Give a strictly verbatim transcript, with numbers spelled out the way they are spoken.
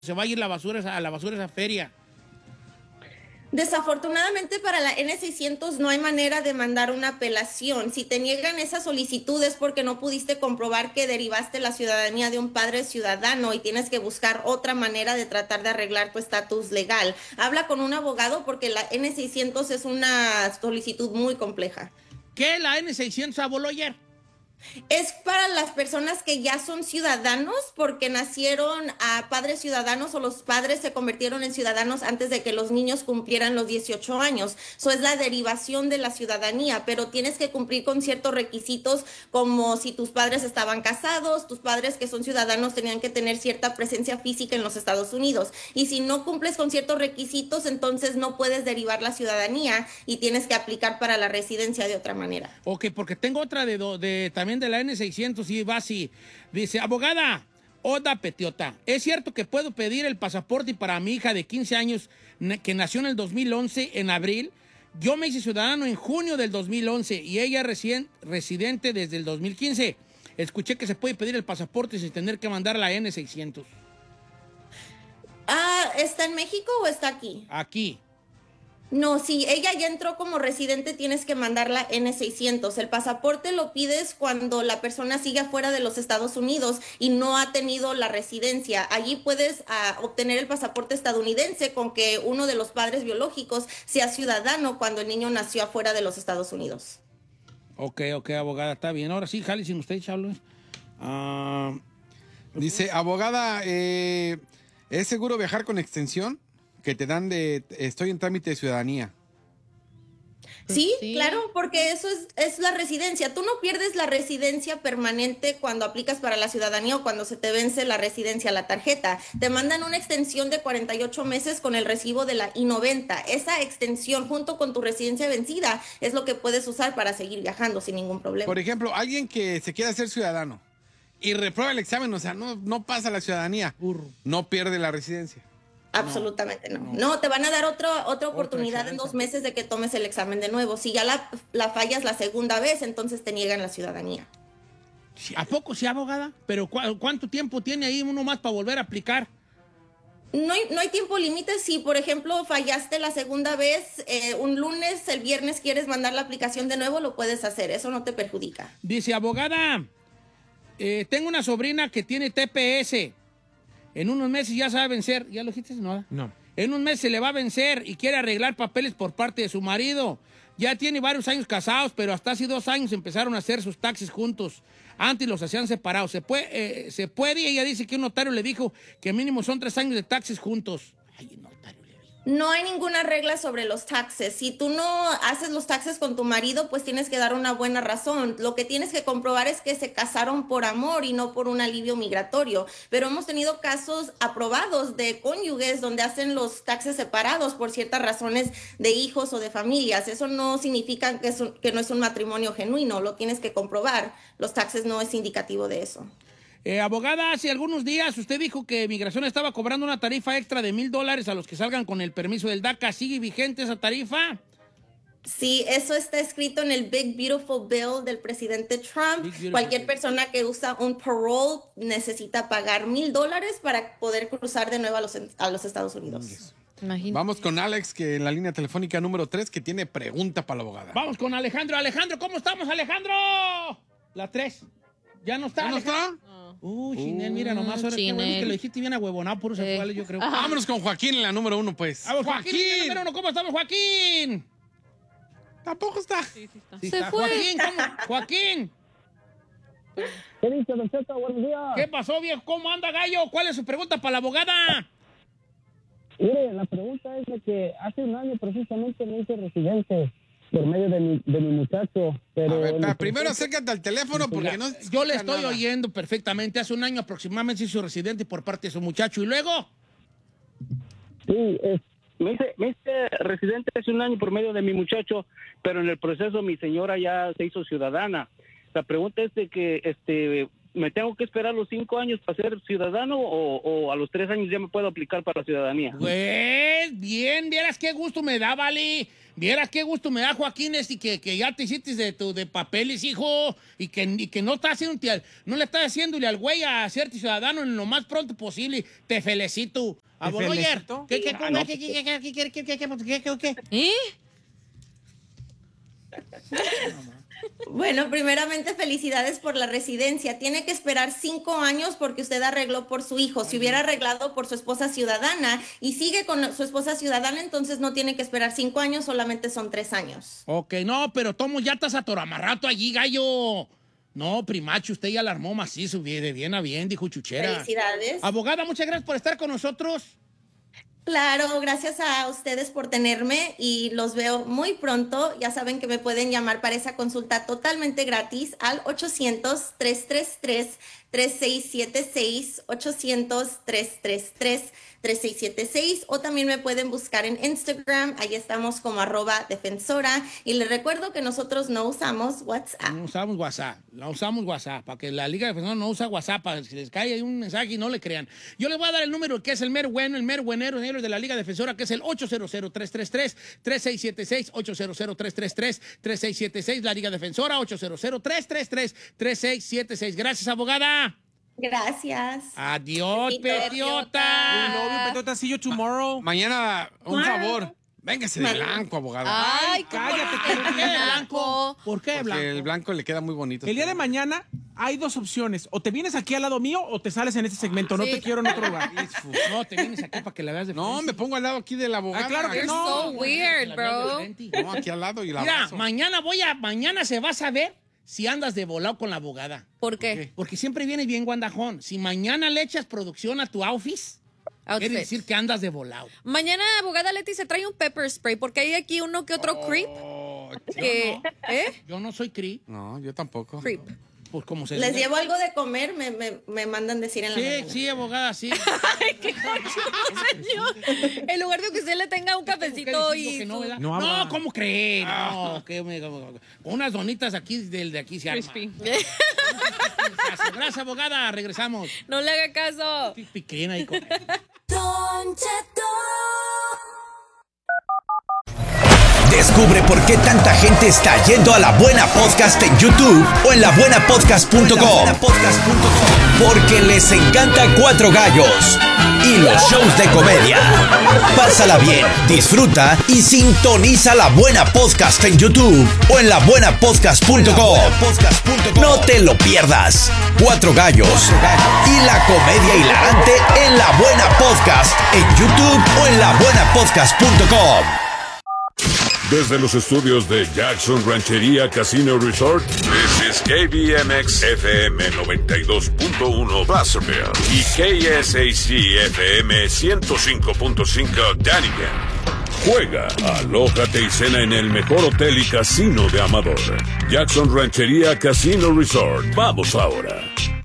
se va a ir la basura a la basura esa feria. Desafortunadamente para la N seiscientos no hay manera de mandar una apelación. Si te niegan esa solicitud es porque no pudiste comprobar que derivaste la ciudadanía de un padre ciudadano y tienes que buscar otra manera de tratar de arreglar tu estatus legal. Habla con un abogado porque la N seiscientos es una solicitud muy compleja. ¿Qué la N seiscientos, aboloyer? Es para las personas que ya son ciudadanos porque nacieron a padres ciudadanos o los padres se convirtieron en ciudadanos antes de que los niños cumplieran los dieciocho años. Eso es la derivación de la ciudadanía, pero tienes que cumplir con ciertos requisitos como si tus padres estaban casados, tus padres que son ciudadanos tenían que tener cierta presencia física en los Estados Unidos. Y si no cumples con ciertos requisitos, entonces no puedes derivar la ciudadanía y tienes que aplicar para la residencia de otra manera. Ok, porque tengo otra de, do, de también de la N seiscientos y va así. Dice, abogada, Oda Petiota, ¿es cierto que puedo pedir el pasaporte para mi hija de quince años que nació en el dos mil once, en abril? Yo me hice ciudadano en junio del dos mil once y ella recién residente desde el dos mil quince. Escuché que se puede pedir el pasaporte sin tener que mandar la N seiscientos. Ah, ¿está en México o está aquí? Aquí. No, si ella ya entró como residente, tienes que mandar la N seiscientos. El pasaporte lo pides cuando la persona sigue afuera de los Estados Unidos y no ha tenido la residencia. Allí puedes uh, obtener el pasaporte estadounidense con que uno de los padres biológicos sea ciudadano cuando el niño nació afuera de los Estados Unidos. Ok, ok, abogada, está bien. Ahora sí, jale sin usted, Charles. Uh, Dice, abogada, eh, ¿es seguro viajar con extensión? Que te dan de, estoy en trámite de ciudadanía. Sí, sí, claro, porque eso es, es la residencia. Tú no pierdes la residencia permanente cuando aplicas para la ciudadanía o cuando se te vence la residencia, la tarjeta. Te mandan una extensión de cuarenta y ocho meses con el recibo de la I noventa. Esa extensión junto con tu residencia vencida es lo que puedes usar para seguir viajando sin ningún problema. Por ejemplo, alguien que se quiera hacer ciudadano y reprueba el examen, o sea, no, no pasa la ciudadanía, Burro. no pierde la residencia. Absolutamente no. no. No, te van a dar otra otra oportunidad otra en dos meses de que tomes el examen de nuevo. Si ya la, la fallas la segunda vez, entonces te niegan la ciudadanía. ¿A poco sí, abogada? ¿Pero cu cuánto tiempo tiene ahí uno más para volver a aplicar? No hay, no hay tiempo límite. Si, por ejemplo, fallaste la segunda vez, eh, un lunes, el viernes quieres mandar la aplicación de nuevo, lo puedes hacer. Eso no te perjudica. Dice, abogada, eh, tengo una sobrina que tiene T P S. En unos meses ya se va a vencer. ¿Ya lo dijiste? No. No. En un mes se le va a vencer y quiere arreglar papeles por parte de su marido. Ya tiene varios años casados, pero hasta hace dos años empezaron a hacer sus taxis juntos. Antes los hacían separados. Se puede, eh, se puede y ella dice que un notario le dijo que mínimo son tres años de taxis juntos. Ay, el notario le dijo. No hay ninguna regla sobre los taxes. Si tú no haces los taxes con tu marido, pues tienes que dar una buena razón. Lo que tienes que comprobar es que se casaron por amor y no por un alivio migratorio. Pero hemos tenido casos aprobados de cónyuges donde hacen los taxes separados por ciertas razones de hijos o de familias. Eso no significa que, es un, que no es un matrimonio genuino. Lo tienes que comprobar. Los taxes no es indicativo de eso. Eh, abogada, hace algunos días usted dijo que Migración estaba cobrando una tarifa extra de mil dólares a los que salgan con el permiso del DACA. ¿Sigue vigente esa tarifa? Sí, eso está escrito en el Big Beautiful Bill del presidente Trump. Cualquier persona que usa un parole necesita pagar mil dólares para poder cruzar de nuevo a los, a los Estados Unidos. Imagínate. Vamos con Alex, que en la línea telefónica número tres, que tiene pregunta para la abogada. Vamos con Alejandro. Alejandro, ¿cómo estamos, Alejandro? La tres. ¿Ya no está? ¿Ya no está? No. Uy, Chinel, mira nomás. Ahora qué bueno que lo dijiste bien ahuevonado, por eso eh. yo creo. Ajá. Vámonos con Joaquín en la número uno, pues. Vamos, Joaquín. Joaquín. Número uno, ¿cómo estamos, Joaquín? Tampoco está. Sí, sí está. Sí Se está. fue. Joaquín, ¿cómo? Joaquín. ¿Qué dice, Don Cheto? Buenos días. ¿Qué pasó, viejo? ¿Cómo anda, gallo? ¿Cuál es su pregunta para la abogada? Mire, la pregunta es de que hace un año precisamente me hice residente por medio de mi, de mi muchacho. Pero a ver, pero primero acércate al teléfono porque no. Yo le estoy nada. oyendo perfectamente. Hace un año aproximadamente se hizo residente por parte de su muchacho. ¿Y luego? Sí, es, me, hice, me hice residente hace un año por medio de mi muchacho, pero en el proceso mi señora ya se hizo ciudadana. La pregunta es de que, este, ¿me tengo que esperar los cinco años para ser ciudadano o, o a los tres años ya me puedo aplicar para la ciudadanía? Pues bien, vieras qué gusto me da, vale. Vieras qué gusto me da, Joaquín, y que, que ya te hiciste de, tu, de papeles, hijo, y que, y que no estás haciendo, no le estás haciéndole al güey a hacerte ciudadano en lo más pronto posible. Te felicito. Aboloyer, ¿qué, qué, qué, qué, qué, qué, qué, qué, qué, qué, qué, qué? ¿Eh? Bueno, primeramente felicidades por la residencia. Tiene que esperar cinco años porque usted arregló por su hijo. Si hubiera arreglado por su esposa ciudadana y sigue con su esposa ciudadana, entonces no tiene que esperar cinco años, solamente son tres años. Ok, no, pero Tomo, ya estás atoramarrato allí, gallo. No, primacho, usted ya la armó macizo, de bien a bien, dijo Chuchera. Felicidades. Abogada, muchas gracias por estar con nosotros. Claro, gracias a ustedes por tenerme y los veo muy pronto. Ya saben que me pueden llamar para esa consulta totalmente gratis al ochocientos, tres tres tres, tres seis siete seis, ochocientos, tres tres tres, tres seis siete seis, o también me pueden buscar en Instagram, ahí estamos como arroba defensora, y les recuerdo que nosotros no usamos WhatsApp. No usamos WhatsApp, no usamos WhatsApp, para que la Liga de Defensores no usa WhatsApp, para que si les cae ahí un mensaje y no le crean. Yo les voy a dar el número que es el mero bueno, el mero buenero de la Liga Defensora, que es el ocho cero cero, tres tres tres, tres seis siete seis, ocho cero cero, tres tres tres, tres seis siete seis, la Liga Defensora, ocho cero cero, tres tres tres, tres seis siete seis. Gracias, abogada. Gracias. Adiós, Petiota. We love you, Petiota. See you tomorrow. Mañana, un Tomorrow. favor. Véngase de blanco, abogada. Ay, cállate. ¿Por qué de blanco? ¿Por qué de Porque blanco? el blanco le queda muy bonito. El día de mañana hay dos opciones. O te vienes aquí al lado mío o te sales en este segmento. No Sí. te quiero en otro lugar. No, te vienes aquí para que la veas de No, me pongo al lado aquí de la abogada. Ah, claro que You're no. so weird, La veas de bro. frente. No, aquí al lado y la Mira, abrazo. mañana voy a, mañana se va a saber si andas de volado con la abogada. ¿Por qué? Porque siempre viene bien guandajón. Si mañana le echas producción a tu office, Outfit. quiere decir que andas de volado. Mañana, abogada Leti, se trae un pepper spray porque hay aquí uno que otro creep. Oh, Que, ¿eh? Yo no soy cri, no, yo tampoco. Creep. pues como se Les dice. llevo algo de comer, me, me, me mandan decir en la Sí, mañana. sí, abogada, sí. Ay, qué cochudo, señor. En lugar de que usted le tenga un cafecito ¿Qué diciendo y... que no, su- ¿verdad? No, No, abogada. ¿cómo cree? No, que me- unas donitas aquí del de aquí se arma. Crispy. Gracias, abogada. Regresamos. No le haga caso. Piquena y con... Don Cheto. Descubre por qué tanta gente está yendo a La Buena Podcast en YouTube o en la buena podcast punto com. Porque les encanta Cuatro Gallos y los shows de comedia. Pásala bien, disfruta y sintoniza La Buena Podcast en YouTube o en la buena podcast punto com. No te lo pierdas. Cuatro Gallos y la comedia hilarante en La Buena Podcast en YouTube o en la buena podcast punto com. Desde los estudios de Jackson Ranchería Casino Resort, this is K B M X F M noventa y dos punto uno Placerville y K S A C F M ciento cinco punto cinco Dunnigan. Juega, alójate y cena en el mejor hotel y casino de Amador. Jackson Ranchería Casino Resort. Vamos ahora.